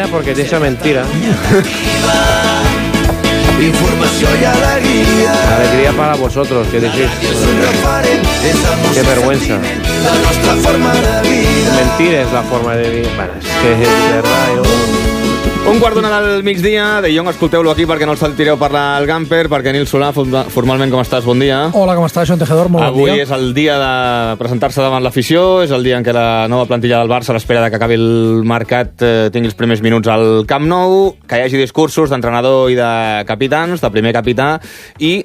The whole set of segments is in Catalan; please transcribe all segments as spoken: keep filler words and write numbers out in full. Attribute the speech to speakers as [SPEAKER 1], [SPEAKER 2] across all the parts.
[SPEAKER 1] porque dice mentira.
[SPEAKER 2] Informació i alegria.
[SPEAKER 1] Alegría para vosotros, que decís. Qué vergüenza.
[SPEAKER 2] La nostra forma de vida.
[SPEAKER 1] Mentir es la forma de vida. Bueno, es que de verdad yo...
[SPEAKER 3] Un quart d'una del migdia. De Jong, escolteu-lo aquí perquè no el sentireu parlar al Gamper, perquè Nil Solà, formalment, com estàs? Bon dia.
[SPEAKER 4] Hola, com estàs, Joan Tejedor? Molt bon
[SPEAKER 3] Avui
[SPEAKER 4] dia.
[SPEAKER 3] és el dia de presentar-se davant l'afició, és el dia en què la nova plantilla del Barça, a l'espera de que acabi el mercat, eh, tingui els primers minuts al Camp Nou, que hi hagi discursos d'entrenador i de capitans, de primer capità, i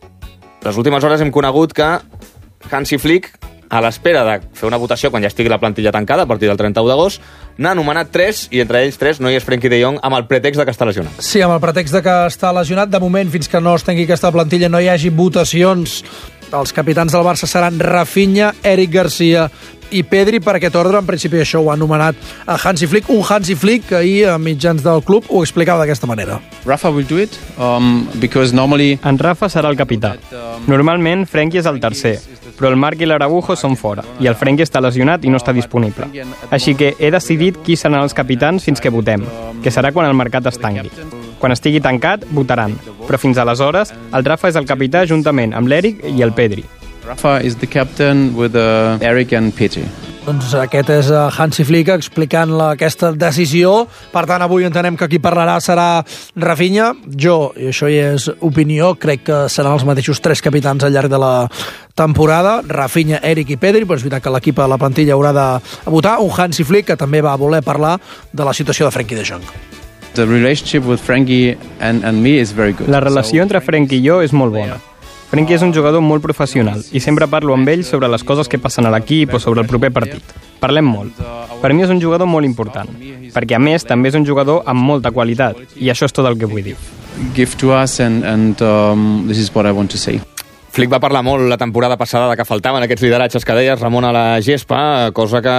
[SPEAKER 3] les últimes hores hem conegut que Hansi Flick, a l'espera de fer una votació quan ja estigui la plantilla tancada a partir del trenta-u d'agost, n'ha anomenat tres, i entre ells tres no hi és Frenkie de Jong, amb el pretext de que està lesionat.
[SPEAKER 4] Sí, amb el pretext de que està lesionat. De moment, fins que no es tengui aquesta plantilla, no hi hagi votacions. Els capitans del Barça seran Rafinha, Eric Garcia i Pedri. Per aquest ordre, en principi, això ho ha anomenat a Hansi Flick. Un Hansi Flick que ahir, a mitjans del club, ho explicava d'aquesta manera.
[SPEAKER 5] Rafa will do it, um, because normally...
[SPEAKER 6] En Rafa serà el capità. Normalment, Frenkie és el tercer, però el Marc i l'Araujo són fora, i el Frenkie està lesionat i no està disponible. Així que he decidit qui seran els capitans fins que votem, que serà quan el mercat es tanqui. Quan estigui tancat, votaran, però fins aleshores, el Rafa és el capità juntament amb l'Eric i el Pedri.
[SPEAKER 5] Rafa is the captain with uh, Eric and Pedri.
[SPEAKER 4] Doncs aquest és Hansi Flick explicant la, aquesta decisió. Per tant, avui entenem que qui parlarà serà Rafinha. Jo, i això hi és opinió, crec que seran els mateixos tres capitans al llarg de la temporada. Rafinha, Eric i Pedri, però és veritat que l'equip a la plantilla haurà de votar. Un Hansi Flick que també va voler parlar de la situació de Frenkie de Jong.
[SPEAKER 5] The relationship with Frenkie and, and me is very good.
[SPEAKER 6] La relació entre Frenkie i jo és molt bona. Frenkie és un jugador molt professional i sempre parlo amb ell sobre les coses que passen a l'equip o sobre el proper partit. Parlem molt. Per mi és un jugador molt important, perquè a més també és un jugador amb molta qualitat, i això és tot el que vull dir.
[SPEAKER 5] Give to us and, and um, this is what I want to say.
[SPEAKER 3] Flick va parlar molt la temporada passada de que faltaven aquests lideratges que deies, Ramon, a la gespa, cosa que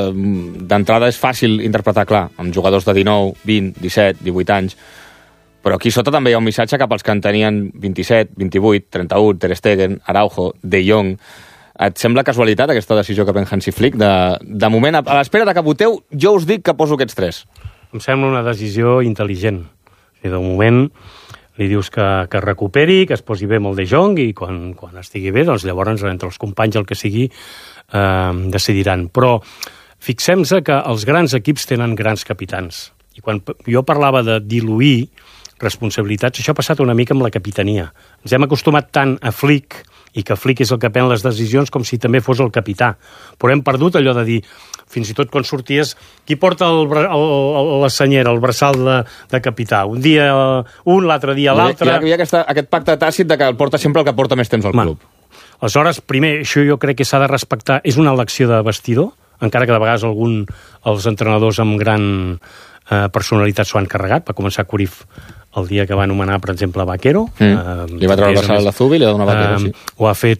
[SPEAKER 3] d'entrada és fàcil interpretar, clar, amb jugadors de dinou, vint, disset, divuit anys. Però aquí sota també hi ha un missatge cap als que en tenien vint-i-set, vint-i-vuit, trenta-u, Ter Stegen, Araujo, De Jong. Et sembla casualitat aquesta decisió que pren Hansi Flick? De, de moment, a l'espera de que voteu, jo us dic que poso aquests tres.
[SPEAKER 7] Em sembla una decisió intel·ligent. I de moment li dius que, que recuperi, que es posi bé amb el De Jong, i quan, quan estigui bé, doncs llavors entre els companys el que sigui eh, decidiran. Però fixem-se que els grans equips tenen grans capitans. I quan jo parlava de diluir responsabilitats, això ha passat una mica amb la capitania. Ens hem acostumat tant a Flick, i que Flick és el que pren les decisions, com si també fos el capità. Però hem perdut allò de dir, fins i tot quan sorties, qui porta el, el, el, la senyera, el braçal de, de capità? Un dia un, l'altre dia l'altre...
[SPEAKER 3] Hi ha, hi ha aquesta, aquest pacte tàcit de que el porta sempre el que porta més temps al club.
[SPEAKER 7] Aleshores, primer, això jo crec que s'ha de respectar, és una elecció de vestidor, encara que de vegades algun, els entrenadors amb gran eh, personalitat s'ho han carregat, va començar Cruyff el dia que va anomenar, per exemple, Vaquero.
[SPEAKER 3] Mm. Eh, li va treure el Barça de Zubi i li va donar Vaquero,
[SPEAKER 7] eh,
[SPEAKER 3] sí.
[SPEAKER 7] Ho ha fet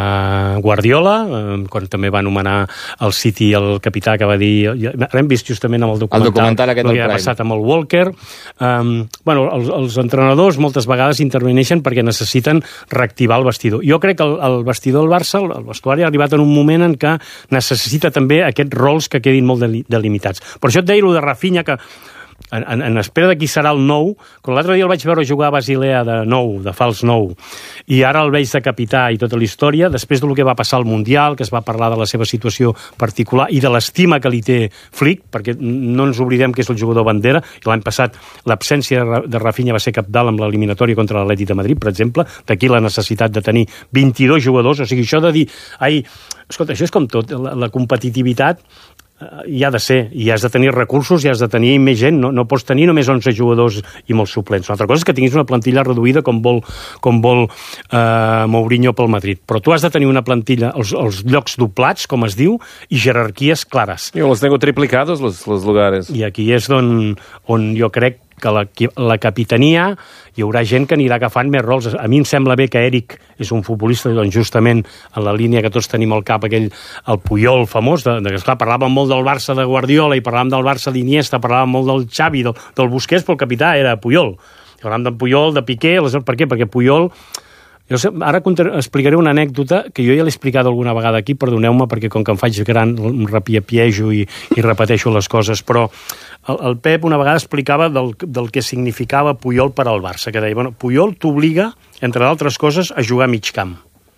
[SPEAKER 7] eh, Guardiola, eh, quan també va anomenar el City el capità, que va dir... Hem vist justament amb el documental,
[SPEAKER 3] el documental aquest
[SPEAKER 7] el que ha passat amb el Walker. Um, bueno, els, els entrenadors moltes vegades interveneixen perquè necessiten reactivar el vestidor. Jo crec que el, el vestidor del Barça, el, el vestuari, ha arribat en un moment en què necessita també aquests rols que quedin molt delimitats. Per això et deia, el de Rafinha, que En, en, en espera de qui serà el nou, quan l'altre dia el vaig veure jugar a Basilea de nou, de fals nou, i ara el veig de capità i tota la història, després del que va passar al Mundial, que es va parlar de la seva situació particular i de l'estima que li té Flick, perquè no ens oblidem que és el jugador bandera, i l'any passat l'absència de Rafinha va ser cabdal amb l'eliminatòria contra l'Atlètic de Madrid, per exemple, d'aquí la necessitat de tenir vint-i-dos jugadors, o sigui, això de dir, ai, escolta, això és com tot, la, la competitivitat hi ha de ser, i has de tenir recursos i has de tenir més gent, no, no pots tenir només onze jugadors i molts suplents. Una altra cosa és que tinguis una plantilla reduïda com vol, com vol eh, Mourinho pel Madrid, però tu has de tenir una plantilla, els, els llocs doblats, com es diu, i jerarquies clares.
[SPEAKER 1] Yo los tengo triplicados los, los lugares.
[SPEAKER 7] I aquí és on, on jo crec que la, la capitania hi haurà gent que anirà agafant més rols. A mi em sembla bé que Eric és un futbolista, doncs justament en la línia que tots tenim al cap, aquell, el Puyol famós, de, de, esclar, parlàvem molt del Barça de Guardiola i parlàvem del Barça d'Iniesta, parlàvem molt del Xavi, del, del Busquets, però el capità era Puyol. Parlàvem d'en Puyol, de Piqué, per què? Perquè Puyol... Jo sé, ara explicaré una anècdota que jo ja l'he explicat alguna vegada aquí, perdoneu-me, perquè com que em faig gran em repiapiejo i, i repeteixo les coses, però el, el Pep una vegada explicava del, del que significava Puyol per al Barça, que deia, bueno, Puyol t'obliga, entre d'altres coses, a jugar a mig camp.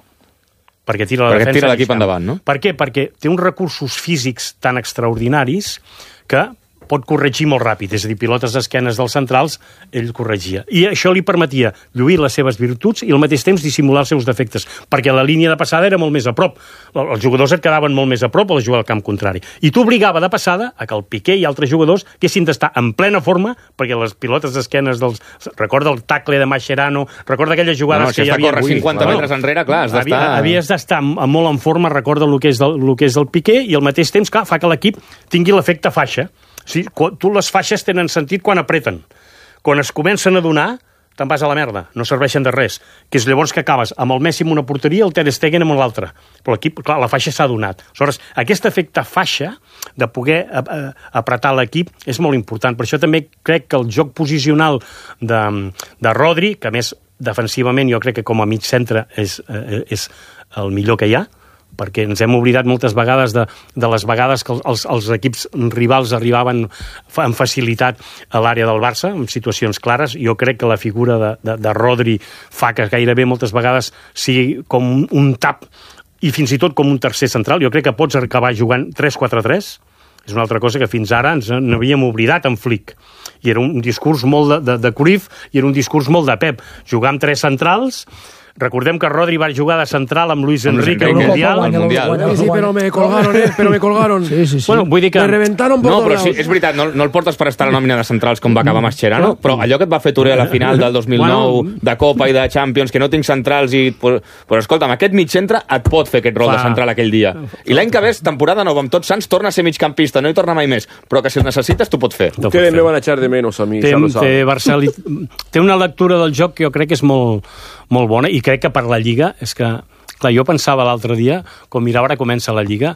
[SPEAKER 7] Perquè tira la
[SPEAKER 3] perquè
[SPEAKER 7] defensa
[SPEAKER 3] tira l'equip endavant, no?
[SPEAKER 7] Per què? Perquè té uns recursos físics tan extraordinaris que pot corregir molt ràpid, és a dir, pilotes d'esquenes dels centrals, ell corregia. I això li permetia lluir les seves virtuts i al mateix temps dissimular els seus defectes, perquè la línia de passada era molt més a prop. Els jugadors et quedaven molt més a prop a la jugada al camp contrari. I t'obligava de passada a que el Piqué i altres jugadors haguessin d'estar en plena forma, perquè les pilotes d'esquenes dels... Recorda el tacle de Mascherano, recorda aquelles jugades
[SPEAKER 3] no,
[SPEAKER 7] que hi havia...
[SPEAKER 3] No, si has de córrer cinquanta
[SPEAKER 7] bueno,
[SPEAKER 3] metres enrere, clar, has d'estar...
[SPEAKER 7] Havies d'estar molt en forma, recorda el que és del, el que és del Piqué, i al mateix temps, clar, fa que l'equip tingui l'efecte faixa. Sí, tu les faixes tenen sentit quan apreten. Quan es comencen a donar, te'n vas a la merda, no serveixen de res. Que és llavors que acabes amb el Messi en una porteria i el Ter Stegen en l'altra. Però l'equip, clar, la faixa s'ha donat. Aleshores, aquest efecte faixa de poder apretar l'equip és molt important. Per això també crec que el joc posicional de, de Rodri, que a més defensivament jo crec que com a mig centre és, és el millor que hi ha, perquè ens hem oblidat moltes vegades de, de les vegades que els, els equips rivals arribaven amb facilitat a l'àrea del Barça, en situacions clares. Jo crec que la figura de, de, de Rodri fa que gairebé moltes vegades sigui com un, un tap i fins i tot com un tercer central. Jo crec que pots acabar jugant tres quatre tres. És una altra cosa que fins ara ens n'havíem oblidat en Flick. I era un discurs molt de, de, de Cruyff i era un discurs molt de Pep. Jugar amb tres centrals. Recordem que Rodri va jugar de central amb Luis Enrique al Mundial.
[SPEAKER 1] Al Mundial. Sí, sí, pero me colgaron, eh, pero me colgaron.
[SPEAKER 7] Sí, sí, sí. Bueno, vull dir que...
[SPEAKER 1] Me reventaron por
[SPEAKER 3] no,
[SPEAKER 1] todos
[SPEAKER 3] però sí, és veritat, no, no el portes per estar a la nòmina de centrals com va acabar Mascherano, no, però allò que et va fer Touré a la final del dos mil nou, bueno, de Copa i de Champions, que no tinc centrals i... Pues, pues escolta'm, aquest mig centre et pot fer aquest rol Va. de central aquell dia. I l'any que ve, temporada nova, amb Tots Sants, torna a ser migcampista, no hi torna mai més, però que si el necessites, t'ho pot fer.
[SPEAKER 1] Ustedes me van a echar de menos a mi,
[SPEAKER 7] té,
[SPEAKER 1] ja lo
[SPEAKER 7] té, Barceli... té una lectura del joc que jo crec que és molt, molt bona, i crec que per la Lliga és que, clar, jo pensava l'altre dia, com mira, ara comença la Lliga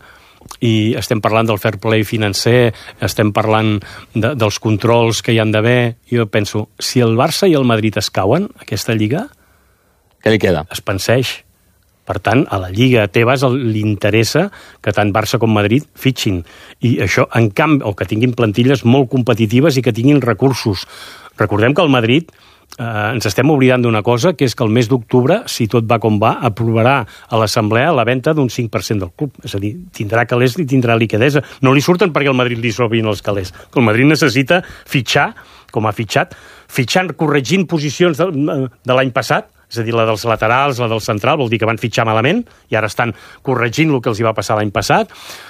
[SPEAKER 7] i estem parlant del fair play financer, estem parlant de, dels controls que hi han d'haver, jo penso, si el Barça i el Madrid es cauen, aquesta Lliga,
[SPEAKER 3] què li queda?
[SPEAKER 7] Es penseix. Per tant, a la Lliga Tebas li interessa que tant Barça com Madrid fitxin. I això, en canvi, o que tinguin plantilles molt competitives i que tinguin recursos. Recordem que el Madrid eh, ens estem oblidant d'una cosa, que és que el mes d'octubre, si tot va com va, aprovarà a l'Assemblea la venda d'un cinc per cent del club. És a dir, tindrà calés i tindrà liquidesa. No li surten perquè el Madrid li sobrin els calés. El Madrid necessita fitxar, com ha fitxat, fitxant, corregint posicions de, de l'any passat, és a dir, la dels laterals, la del central, vol dir que van fitxar malament i ara estan corregint el que els hi va passar l'any passat,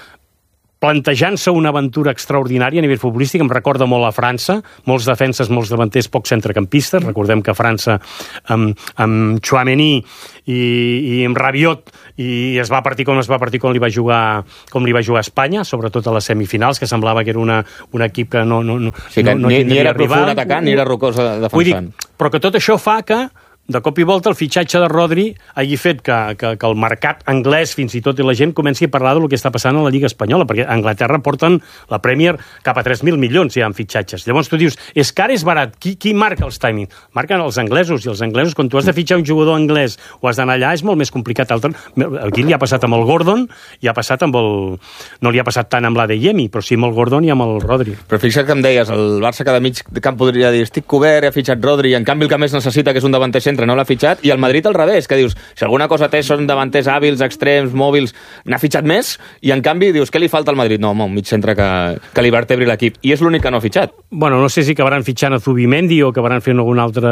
[SPEAKER 7] plantejant-se una aventura extraordinària a nivell futbolístic. Em recorda molt a França, molts defenses, molts davanters, pocs centrecampistes. Recordem que França amb, amb Tchouaméni i, i amb Rabiot i es va partir com es va partir com li va jugar com li va jugar a Espanya, sobretot a les semifinals, que semblava que era una, un equip que no, no, no,
[SPEAKER 3] sí, que
[SPEAKER 7] no, no
[SPEAKER 3] ni, ni era
[SPEAKER 7] rival.
[SPEAKER 3] profund atacant ni era rocós defensant.
[SPEAKER 7] Vull dir, però que tot això fa que de cop i volta el fitxatge de Rodri hagi fet que, que, que el mercat anglès, fins i tot, i la gent comenci a parlar del que està passant a la Lliga Espanyola, perquè a Anglaterra porten la Premier cap a tres mil milions ja en fitxatges. Llavors tu dius, és car, és barat, qui, qui marca els timings? Marquen els anglesos, i els anglesos, quan tu has de fitxar un jugador anglès o has d'anar allà, és molt més complicat. Aquí li ha passat amb el Gordon, i ha passat amb el... no li ha passat tant amb l'Adeyemi, però sí amb el Gordon i amb el Rodri.
[SPEAKER 3] Però fixa't que em deies, el Barça cada mig camp podria dir, estic cobert, he fitxat Rodri, i en canvi el que més necessita, que és un davanter centre, no l'ha fitxat, i el Madrid al revés, que dius, si alguna cosa té són davanters hàbils, extrems, mòbils, n'ha fitxat més, i en canvi dius, què li falta al Madrid? No, home, un mig centre que, que li vertebri l'equip, i és l'únic que no ha fitxat.
[SPEAKER 7] Bueno, no sé si acabaran fitxant a Zubimendi o acabaran fent algun altre...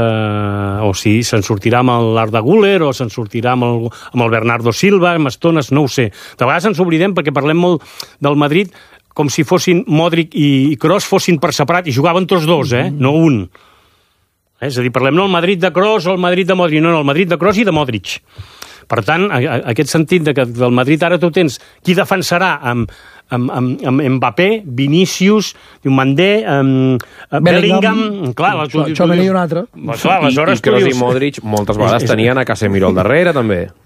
[SPEAKER 7] o si se'n sortirà amb l'Arda Güler o se'n sortirà amb el, amb el Bernardo Silva, amb estones, no ho sé. De vegades ens oblidem perquè parlem molt del Madrid com si fossin Modric i Kroos fossin per separat, i jugaven tots dos, eh? No un. És a dir, parlem no el Madrid de Kroos o el Madrid de Modric, no, no, el Madrid de Kroos i de Modric. Per tant, a, a, aquest sentit de que del Madrid ara tu tens qui defensarà amb, amb, amb, amb Mbappé, Vinícius, Mandé, amb Bellingham... Clar,
[SPEAKER 4] Tchouaméni i un altre.
[SPEAKER 7] Clar, aleshores
[SPEAKER 1] I, i Kroos i Modric moltes vegades tenien a Casemiro al darrere, també.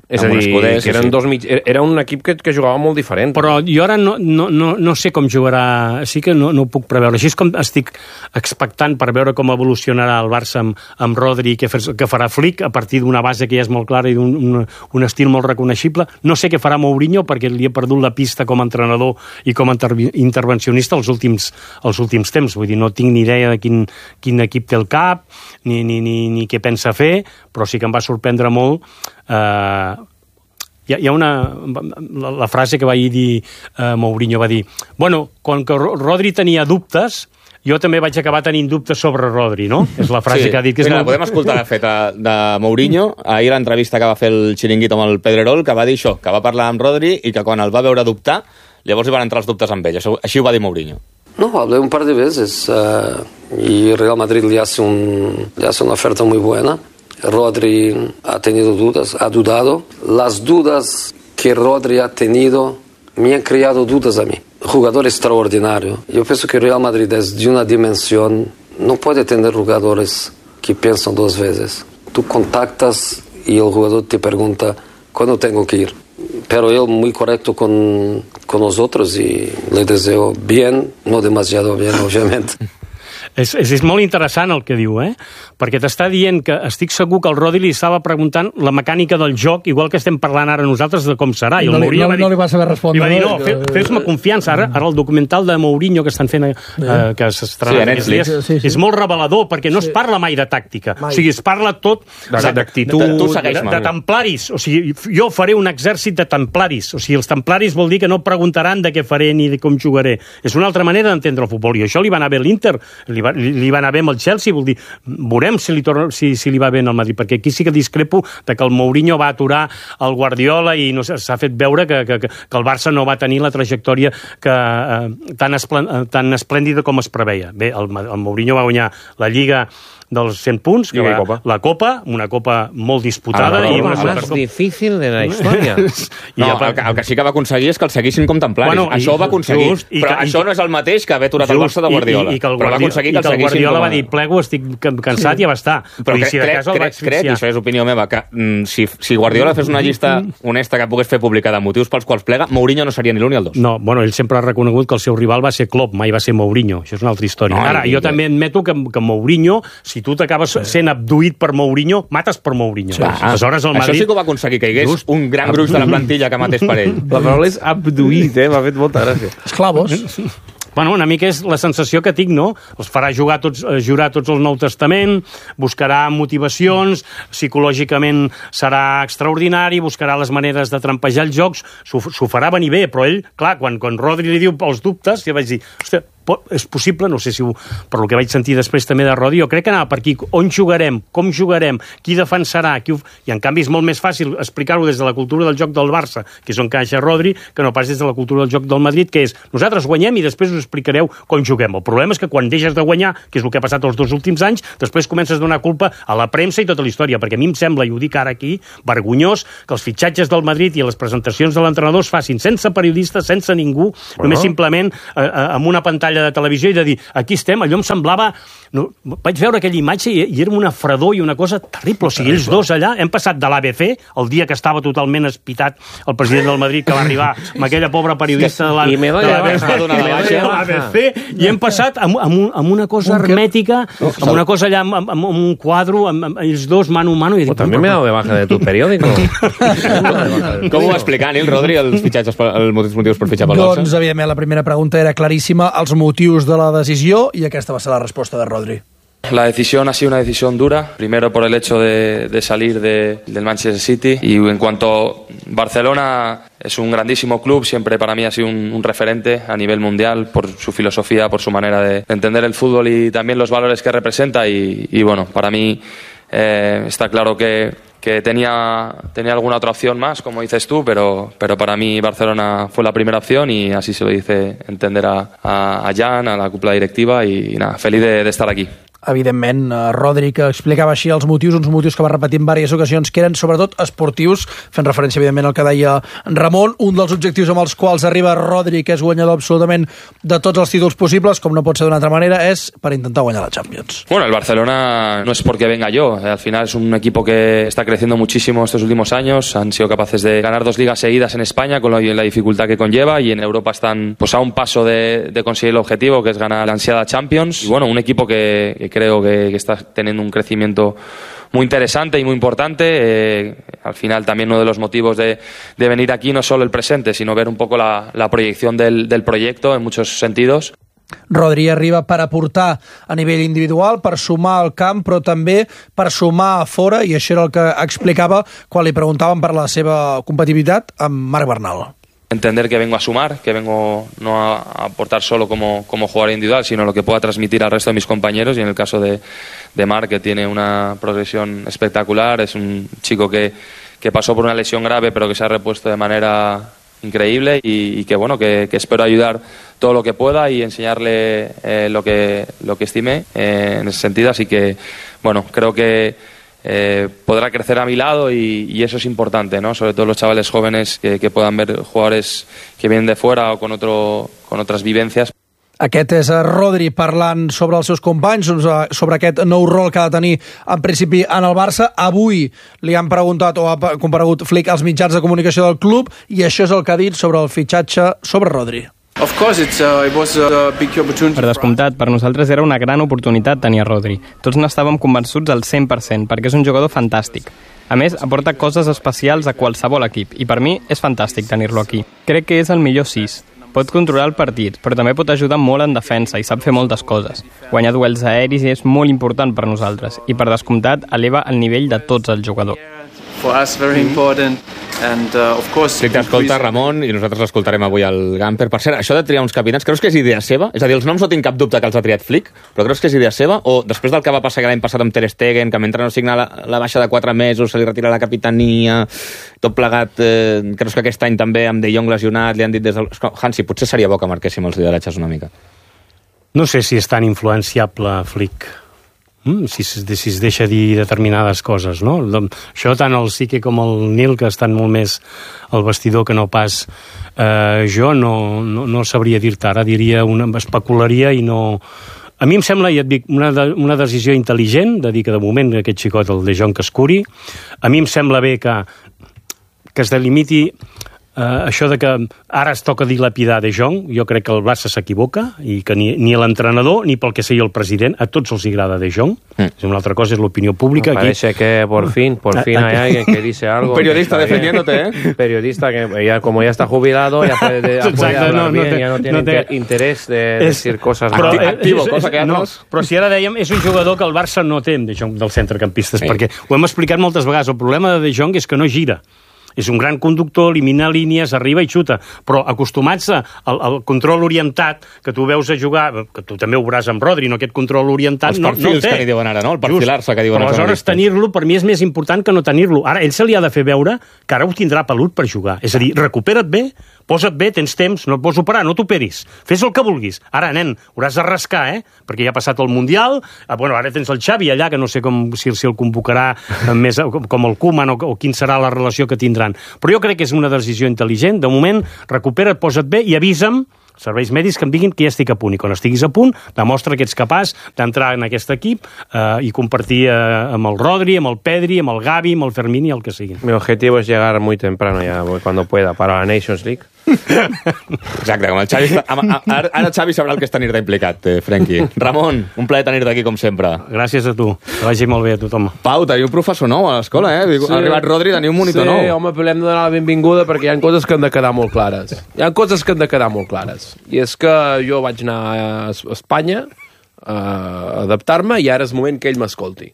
[SPEAKER 1] És a dir, escuders, que eren dos mig... era un equip que, que jugava molt diferent.
[SPEAKER 7] Però jo ara no, no, no, no sé com jugarà, sí que no, no ho puc preveure. Així és com estic expectant per veure com evolucionarà el Barça amb, amb Rodri, que, fer, que farà Flick, a partir d'una base que ja és molt clara i d'un un, un estil molt reconeixible. No sé què farà Mourinho, perquè li he perdut la pista com a entrenador i com a intervencionista els últims, els últims temps. Vull dir, no tinc ni idea de quin, quin equip té el cap, ni, ni, ni, ni què pensa fer, però sí que em va sorprendre molt. Uh, hi, ha, hi ha una... La, la frase que va dir uh, Mourinho, va dir bueno, quan que Rodri tenia dubtes, jo també vaig acabar tenint dubtes sobre Rodri, no? És la frase
[SPEAKER 3] sí.
[SPEAKER 7] que ha dit. Que és
[SPEAKER 3] Mira,
[SPEAKER 7] molt...
[SPEAKER 3] podem escoltar, de fet, de Mourinho, ahir l'entrevista que va fer el Chiringuito amb el Pedrerol, que va dir això, que va parlar amb Rodri i que quan el va veure dubtar, llavors hi van entrar els dubtes amb ell. Això, així ho va dir Mourinho.
[SPEAKER 8] No, hablé un par de veces uh, y Real Madrid le hace, un, le hace una oferta muy buena. Rodri ha tenido dudas, ha dudado. Las dudas que Rodri ha tenido me han creado dudas a mí. Jugador extraordinario. Yo pienso que Real Madrid es de una dimensión, no puede tener jugadores que piensan dos veces. Tú contactas y el jugador te pregunta, ¿cuándo tengo que ir? Pero él muy correcto con, con nosotros y le deseo bien, no demasiado bien, obviamente.
[SPEAKER 7] És, és, és molt interessant el que diu, eh? Perquè t'està dient que estic segur que el Rodri li estava preguntant la mecànica del joc, igual que estem parlant ara nosaltres de com serà. I el
[SPEAKER 4] no, li,
[SPEAKER 7] Mourinho
[SPEAKER 4] no,
[SPEAKER 7] va dir,
[SPEAKER 4] no li va saber respondre.
[SPEAKER 7] Li va dir, no, fe, fes-me confiança. Ara, ara el documental de Mourinho que estan fent, eh, que s'estrena
[SPEAKER 3] sí,
[SPEAKER 7] aquests dies,
[SPEAKER 4] sí, sí.
[SPEAKER 7] és molt revelador, perquè no sí. es parla mai de tàctica. Mai. O sigui, es parla tot
[SPEAKER 1] d'actitud,
[SPEAKER 7] de, de, de, de templaris. O sigui, jo faré un exèrcit de templaris. O sigui, els templaris vol dir que no preguntaran de què faré ni de com jugaré. És una altra manera d'entendre el futbol. I això li va anar bé a l'Inter, li, va, li, li va anar bé amb el Chelsea, vol dir, veurem si li, torna, si, si li va bé al Madrid, perquè aquí sí que discrepo de que el Mourinho va aturar el Guardiola i no sé, s'ha fet veure que, que, que el Barça no va tenir la trajectòria que, eh, tan, esplen, tan esplèndida com es preveia. Bé, el, el Mourinho va guanyar la Lliga dels cent punts, que va,
[SPEAKER 1] Copa.
[SPEAKER 7] la Copa, una Copa molt disputada.
[SPEAKER 1] Ah,
[SPEAKER 7] i
[SPEAKER 1] la
[SPEAKER 7] una
[SPEAKER 1] Copa més difícil de la història.
[SPEAKER 3] No, el, el que sí que va aconseguir és que el seguissin com templaris. Bueno, això ho va aconseguir. Just, però que, això no és el mateix que haver aturat el Barça de Guardiola.
[SPEAKER 7] I, i que el
[SPEAKER 3] però va aconseguir que el,
[SPEAKER 7] que el Guardiola
[SPEAKER 3] com a...
[SPEAKER 7] va dir, plego, estic cansat sí. i ja va estar.
[SPEAKER 3] Però
[SPEAKER 7] dir,
[SPEAKER 3] crec,
[SPEAKER 7] si de
[SPEAKER 3] crec,
[SPEAKER 7] cas el
[SPEAKER 3] crec,
[SPEAKER 7] vaig
[SPEAKER 3] crec, i això és opinió meva, que mm, si, si Guardiola fes una llista honesta que pogués fer pública de motius pels quals plega, Mourinho no seria ni l'un ni el dos.
[SPEAKER 7] No, bueno, ell sempre ha reconegut que el seu rival va ser Klopp, mai va ser Mourinho. Això és una altra història. No, Ara, jo també admeto que, que Mourinho, si tu t'acabes sí. sent abduït per Mourinho, mates per Mourinho. Sí. Aleshores, el Madrid...
[SPEAKER 3] Això sí que ho va aconseguir, que hi hagués Just. un gran gruix de la plantilla que matés per ell.
[SPEAKER 1] La paraula és abduït, eh? M'ha fet molta gràcia.
[SPEAKER 4] Esclavos.
[SPEAKER 7] Bueno, una mica és la sensació que tinc, no? Els farà jugar tots, jurar tots el Nou Testament, buscarà motivacions, psicològicament serà extraordinari, buscarà les maneres de trampejar els jocs, s'ho farà venir bé, però ell, clar, quan, quan Rodri li diu els dubtes, jo vaig dir, hòstia, és possible, no sé si ho, per el que vaig sentir després també de Rodri, jo crec que anava per aquí, on jugarem, com jugarem, qui defensarà, qui ho... i en canvi és molt més fàcil explicar-ho des de la cultura del joc del Barça, que és on caixa Rodri, que no pas des de la cultura del joc del Madrid, que és, nosaltres guanyem i després us explicareu com juguem. El problema és que quan deixes de guanyar, que és el que ha passat els dos últims anys, després comences a donar culpa a la premsa i tota la història, perquè a mi em sembla, i ho dic ara aquí, vergonyós, que els fitxatges del Madrid i les presentacions de l'entrenador es facin sense periodistes, sense ningú, bueno. només simplement eh, eh, amb una pantalla de televisió i de dir, aquí estem, allò em semblava... No, vaig veure aquella imatge i, i era una fredor i una cosa terrible. O sigui, ells dos allà, hem passat de l'A B C, el dia que estava totalment espitat el president del Madrid, que va arribar amb aquella pobra periodista de l'A B C, i hem passat amb, amb, un, amb una cosa hermètica, amb una cosa allà, amb, amb, amb un quadre, amb, amb ells dos, mano a mano... I dic,
[SPEAKER 1] també m'he dado de baja de tu periòdico.
[SPEAKER 3] Com ho va explicar, Nil, Rodri, els fitxatges, els motius per fitxar pel Barça?
[SPEAKER 4] Doncs, evidentment, la primera pregunta era claríssima, els motius de la decisió, i aquesta va ser la resposta de Rodri.
[SPEAKER 9] La decisión ha sido una decisión dura, primero por el hecho de, de salir de, del Manchester City, y en cuanto Barcelona es un grandísimo club, siempre para mí ha sido un, un referente a nivel mundial por su filosofía, por su manera de, de entender el fútbol y también los valores que representa, y, y bueno, para mí eh, está claro que, que tenía, tenía alguna otra opción más, como dices tú, pero, pero para mí Barcelona fue la primera opción y así se lo dice entender a, a, a Jan, a la cúpula directiva, y, y nada, feliz de, de estar aquí.
[SPEAKER 4] evidentment, Rodri, que explicava així els motius, uns motius que va repetir en diverses ocasions, que eren sobretot esportius, fent referència, evidentment, al que deia Ramon, un dels objectius amb els quals arriba Rodri, que és guanyador absolutament de tots els títols possibles, com no pot ser d'una altra manera, és per intentar guanyar la Champions.
[SPEAKER 9] Bueno, el Barcelona no es porque venga yo, al final es un equipo que está creciendo muchísimo estos últimos años, han sido capaces de ganar dos ligas seguidas en España con la dificultad que conlleva, y en Europa están pues a un paso de, de conseguir el objetivo, que es ganar la ansiada Champions. Y bueno, un equipo que, que creo que, que está teniendo un crecimiento muy interesante y muy importante. Eh, al final también uno de los motivos de, de venir aquí no es solo el presente, sino ver un poco la, la proyección del, del proyecto en muchos sentidos.
[SPEAKER 4] Rodri arriba per aportar a nivell individual, per sumar al camp, però també per sumar a fora, i això era el que explicava quan li preguntaven per la seva competitivitat amb Marc Bernal.
[SPEAKER 9] Entender que vengo a sumar, que vengo no a aportar solo como, como jugador individual, sino lo que pueda transmitir al resto de mis compañeros, y en el caso de, de Marc, que tiene una progresión espectacular, es un chico que, que pasó por una lesión grave pero que se ha repuesto de manera increíble, y, y que bueno, que, que espero ayudar todo lo que pueda y enseñarle eh, lo que lo que estime eh, en ese sentido, así que bueno, creo que eh, podrá crecer a mi lado, y, y eso es importante, ¿no? Sobre todo los chavales jóvenes que, que puedan ver jugadores que vienen de fuera o con otro con otras vivencias.
[SPEAKER 4] Aquest és Rodri parlant sobre els seus companys, sobre aquest nou rol que ha de tenir en principi en el Barça. Avui li han preguntat o ha comparegut Flick als mitjans de comunicació del club, i això és el que ha dit sobre el fitxatge sobre Rodri.
[SPEAKER 5] Of course, it's, uh, it was a big opportunity.
[SPEAKER 6] Per descomptat, per nosaltres era una gran oportunitat tenir a Rodri. Tots n'estàvem convençuts al cent per cent, perquè és un jugador fantàstic. A més, aporta coses especials a qualsevol equip, i per mi és fantàstic tenir-lo aquí. Crec que és el millor sis. Pot controlar el partit, però també pot ajudar molt en defensa i sap fer moltes coses. Guanyar duels aeris és molt important per nosaltres, i per descomptat eleva el nivell de tots els jugadors.
[SPEAKER 5] For us, very important. And, uh, of course,
[SPEAKER 3] sí, t'escolta Ramon, i nosaltres l'escoltarem avui al Gamper. Per cert, això de triar uns capitans, creus que és idea seva? És a dir, els noms no tinc cap dubte que els ha triat Flick, però creus que és idea seva? O després del que va passar l'any passat amb Ter Stegen, que mentre no signa la, la baixa de quatre mesos se li retira la capitania, tot plegat, eh, creus que aquest any també amb De Jong lesionat li han dit des del... Hansi, potser seria bo que marquéssim els lideratges una mica.
[SPEAKER 7] No sé si és tan influenciable Flick. Si, si es deixa dir determinades coses, no? Això tant el Sique com el Nil, que estan molt més al vestidor que no pas eh, jo, no, no, no sabria dir-te ara, diria, una, especularia i no... A mi em sembla, ja et dic, una, de, una decisió intel·ligent, de dir que de moment aquest xicot, el De Jong, que es curi. A mi em sembla bé que, que es delimiti Uh, això de que ara es toca dilapidar De Jong, jo crec que el Barça s'equivoca, i que ni, ni l'entrenador ni pel que sigui el president, a tots els agrada De Jong. Mm. Una altra cosa és l'opinió pública.
[SPEAKER 1] Me parece aquí... que por fin, por fin hay alguien que dice algo.
[SPEAKER 3] Un periodista defendiéndote, ¿eh?
[SPEAKER 1] Un periodista que ya, como ya está jubilado, ya puede, de, puede hablar no, no bien, te, ya no tiene no te... interés de es... decir cosas
[SPEAKER 7] però,
[SPEAKER 1] más.
[SPEAKER 7] Activo, és, cosa que no, però si ara dèiem, és un jugador que el Barça no té, De Jong, dels centrecampistes, sí. Perquè ho hem explicat moltes vegades. El problema de De Jong és que no gira. És un gran conductor, elimina línies, arriba i xuta, però acostumats al, al control orientat, que tu veus a jugar, que tu també ho veuràs amb Rodri, no aquest control orientat,
[SPEAKER 3] els no, no el té. Que li diuen ara, no? El perfilar-se que diuen
[SPEAKER 7] però aleshores tenir-lo, per mi és més important que no tenir-lo. Ara, ell se li ha de fer veure que ara ho tindrà pelut per jugar. És a dir, recupera't bé, posa't bé, tens temps, no et pots operar, no t'operis. Fes el que vulguis. Ara, nen, hauràs de rascar, eh? Perquè ja ha passat el Mundial, ah, bueno, ara tens el Xavi allà, que no sé com, si, si el convocarà més, com el Koeman, o, o quin serà la relació que tindran. Però jo crec que és una decisió intel·ligent. De moment, recupera't, posa't bé i avisa'm, serveis mèdics, que em diguin que ja estic a punt. I quan estiguis a punt, demostra que ets capaç d'entrar en aquest equip eh, i compartir eh, amb el Rodri, amb el Pedri, amb el Gavi, amb el Fermín i el que sigui.
[SPEAKER 1] Mi objetivo es llegar muy temprano ya, cuando pueda, para la Nations League.
[SPEAKER 3] Exacte, com el Xavi està... Ara, ara Xavi sabrà el que és tenir-te implicat, eh, Frenkie. Ramon, un plaer tenir-te aquí, com sempre.
[SPEAKER 7] Gràcies a tu. Que vagi molt bé a tothom.
[SPEAKER 3] Pau, teniu un professor nou a l'escola, eh? Sí. Ha arribat Rodri, teniu un monitor
[SPEAKER 1] sí,
[SPEAKER 3] nou.
[SPEAKER 1] Sí, home, però hem de donar la benvinguda perquè hi ha coses que han de quedar molt clares. Hi ha coses que han de quedar molt clares. I és que jo vaig anar a Espanya a adaptar-me i ara és moment que ell m'escolti.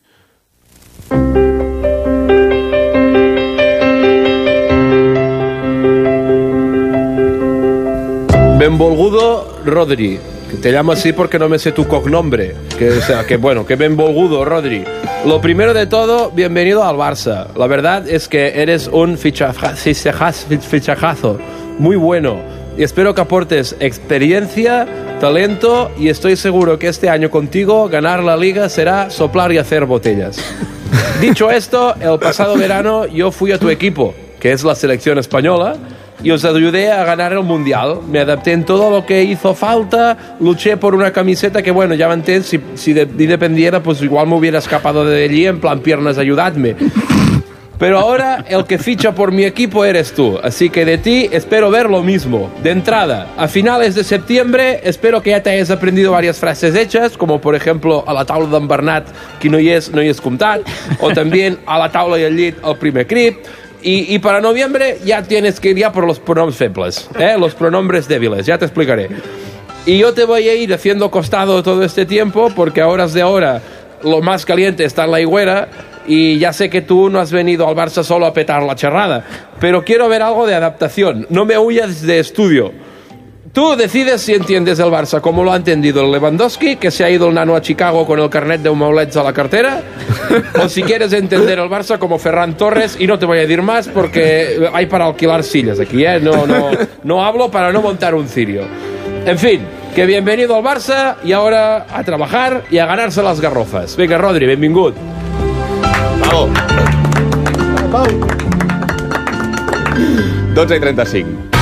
[SPEAKER 1] Benvolgudo Rodri, que te llamo así porque no me sé tu cognombre, que, o sea, que bueno, que benvolgudo Rodri. Lo primero de todo, bienvenido al Barça. La verdad es que eres un fichajazo, fichajazo muy bueno. y espero que aportes experiencia, talento, y estoy seguro que este año contigo ganar la Liga será soplar y hacer botellas. Dicho esto, el pasado verano yo fui a tu equipo, que es la selección española, y os ayudé a ganar el Mundial. Me adapté en todo lo que hizo falta, luché por una camiseta que, bueno, ya manté, si, si de, de dependiera, pues igual me hubiera escapado de allí en plan piernas, ayudadme. Pero ahora el que ficha por mi equipo eres tú, así que de ti espero ver lo mismo. De entrada, a finales de septiembre espero que ya te hayas aprendido varias frases hechas, como por ejemplo a la taula d'en Bernat qui no hi és, no hi és comptat, o también a la taula y al llit el primer crit. Y, y para noviembre ya tienes que ir ya por los pronombres febles, ¿eh? Los pronombres débiles, ya te explicaré. Y yo te voy a ir haciendo costado todo este tiempo, porque a horas de ahora lo más caliente está en la higuera, y ya sé que tú no has venido al Barça solo a petar la charrada, pero quiero ver algo de adaptación. No me huyas de estudio. Tú decides si entiendes el Barça como lo ha entendido el Lewandowski, que se ha ido el nano a Chicago con el carnet de maulets a la cartera, o si quieres entender el Barça como Ferran Torres, y no te voy a decir más porque hay para alquilar sillas aquí, ¿eh? No, no, no hablo para no montar un cirio. En fin, que bienvenido al Barça, y ahora a trabajar y a ganarse las garrofas. Venga, Rodri, benvingut.
[SPEAKER 3] Bravo. dotze i trenta-cinc.